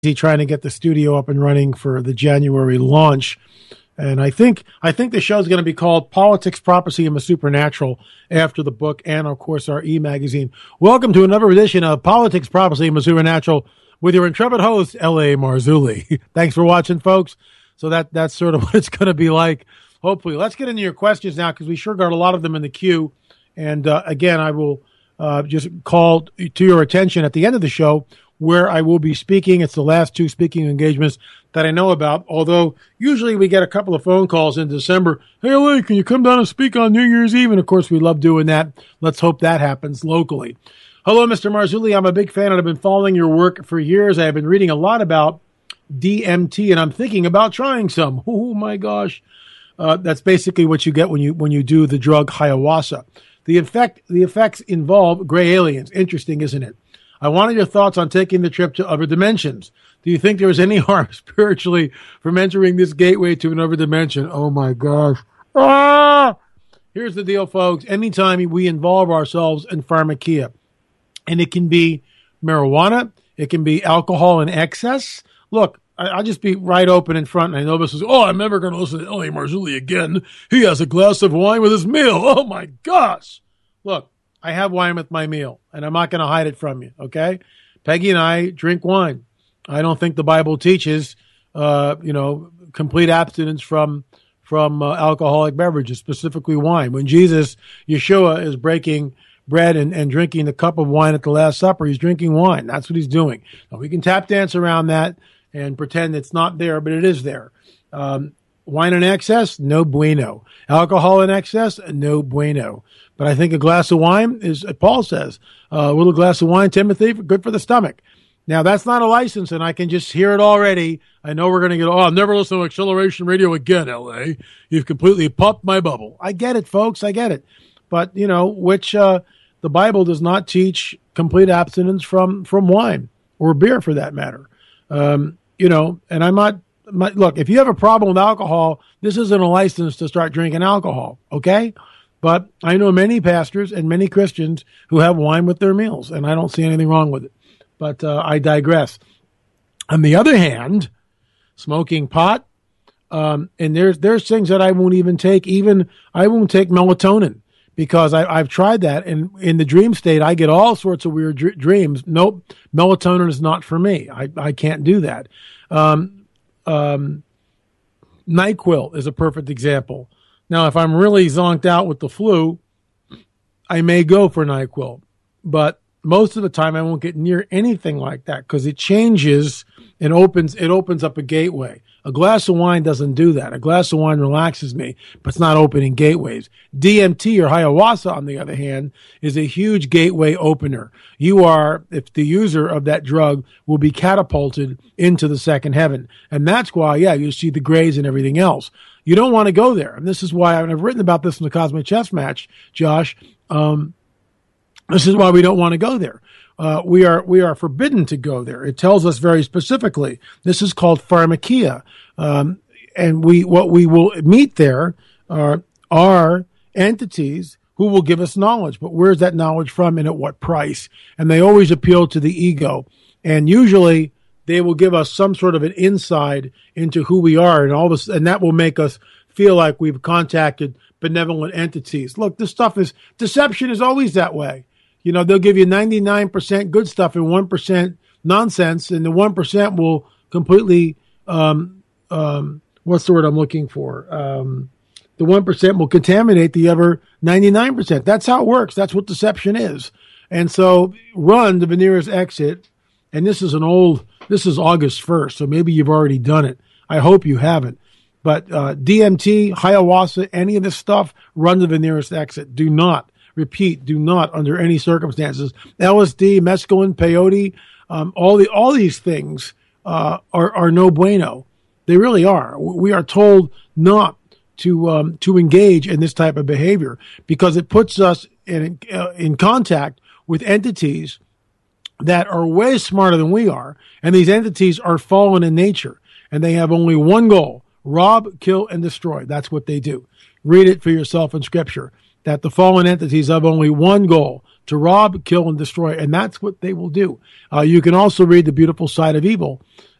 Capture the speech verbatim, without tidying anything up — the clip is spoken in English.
trying to get the studio up and running for the January launch. And I think I think the show is going to be called Politics, Prophecy, and the Supernatural after the book and, of course, our e-magazine. Welcome to another edition of Politics, Prophecy, and the Supernatural with your intrepid host, L A. Marzulli. Thanks for watching, folks. So that that's sort of what it's going to be like, hopefully. Let's get into your questions now because we sure got a lot of them in the queue. And, uh, again, I will uh, just call to your attention at the end of the show where I will be speaking. It's the last two speaking engagements that I know about, although usually we get a couple of phone calls in December. Hey, L A, can you come down and speak on New Year's Eve? And, of course, we love doing that. Let's hope that happens locally. Hello, Mister Marzulli. I'm a big fan, and I've been following your work for years. I have been reading a lot about D M T, and I'm thinking about trying some. Oh, my gosh. Uh, that's basically what you get when you when you do the drug ayahuasca. The effect, the effects involve gray aliens. Interesting, isn't it? I wanted your thoughts on taking the trip to other dimensions. Do you think there is any harm spiritually from entering this gateway to another dimension? Oh, my gosh. Ah! Here's the deal, folks. Anytime we involve ourselves in pharmakia, and it can be marijuana, it can be alcohol in excess. Look, I, I'll just be right open in front. And I know this is, oh, I'm never going to listen to L A. Marzulli again. He has a glass of wine with his meal. Oh, my gosh. Look. I have wine with my meal, and I'm not going to hide it from you, okay? Peggy and I drink wine. I don't think the Bible teaches, uh, you know, complete abstinence from from uh, alcoholic beverages, specifically wine. When Jesus, Yeshua, is breaking bread and, and drinking the cup of wine at the Last Supper, he's drinking wine. That's what he's doing. Now, we can tap dance around that and pretend it's not there, but it is there. Um, wine in excess, no bueno. Alcohol in excess, no bueno. But I think a glass of wine is, Paul says, a little glass of wine, Timothy, good for the stomach. Now, that's not a license, and I can just hear it already. I know we're going to get, oh, I'll never listen to Acceleration Radio again, L A. You've completely popped my bubble. I get it, folks. I get it. But, you know, which uh, the Bible does not teach complete abstinence from, from wine or beer, for that matter. Um, you know, and I'm not, my, look, if you have a problem with alcohol, this isn't a license to start drinking alcohol, okay? But I know many pastors and many Christians who have wine with their meals, and I don't see anything wrong with it. But uh, I digress. On the other hand, smoking pot, um, and there's there's things that I won't even take. Even I won't take melatonin because I, I've tried that, and in the dream state, I get all sorts of weird dr- dreams. Nope, melatonin is not for me. I, I can't do that. Um, um, NyQuil is a perfect example. Now, if I'm really zonked out with the flu, I may go for NyQuil. But most of the time, I won't get near anything like that because it changes and opens, it opens up a gateway. A glass of wine doesn't do that. A glass of wine relaxes me, but it's not opening gateways. D M T or ayahuasca, on the other hand, is a huge gateway opener. You are, if the user of that drug, will be catapulted into the second heaven. And that's why, yeah, you see the grays and everything else. You don't want to go there. And this is why I've written about this in the Cosmic Chess Match, Josh. Um, this is why we don't want to go there. Uh, we are we are forbidden to go there. It tells us very specifically. This is called pharmakia. Um, and we what we will meet there are, are entities who will give us knowledge. But where's that knowledge from and at what price? And they always appeal to the ego. And usually they will give us some sort of an insight into who we are, and all this, and that will make us feel like we've contacted benevolent entities. Look, this stuff is, deception is always that way. You know, they'll give you ninety-nine percent good stuff and one percent nonsense, and the one percent will completely, um, um, what's the word I'm looking for? Um, the one percent will contaminate the other ninety-nine percent. That's how it works. That's what deception is. And so run to the nearest exit. And this is an old, this is August first, so maybe you've already done it. I hope you haven't. But uh, D M T, ayahuasca, any of this stuff, run to the nearest exit. Do not. Repeat, do not under any circumstances. L S D, mescaline, peyote, um, all the all these things uh, are are no bueno. They really are. We are told not to um, to engage in this type of behavior because it puts us in uh, in contact with entities that are way smarter than we are, and these entities are fallen in nature, and they have only one goal: rob, kill, and destroy. That's what they do. Read it for yourself in Scripture. That the fallen entities have only one goal, to rob, kill, and destroy, and that's what they will do. Uh, you can also read The Beautiful Side of Evil,